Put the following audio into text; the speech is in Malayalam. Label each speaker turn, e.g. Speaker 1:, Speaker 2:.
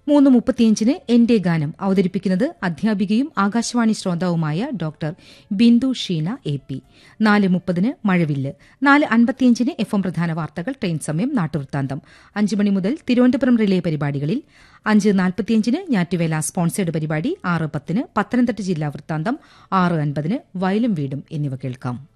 Speaker 1: 3:35 എന്റെ ഗാനം അവതരിപ്പിക്കുന്നത് അധ്യാപികയും Akashvani ശ്രോതാവുമായ doctor Bindu Sheena A P. 4:30 Mazhavillu. 4:55 FM പ്രധാന വാർത്തകൾ, ട്രെയിൻ സമയം, നാട്ടുവൃത്താന്തം. 5 മണി മുതൽ തിരുവനന്തപുരം റിലേ പരിപാടികളിൽ 5:45 ഞാറ്റുവേല സ്പോൺസേഡ് പരിപാടി, 6:10 പത്തനംതിട്ട ജില്ലാ വൃത്താന്തം, 6:50 വയലും വീടും എന്നിവ കേൾക്കാം.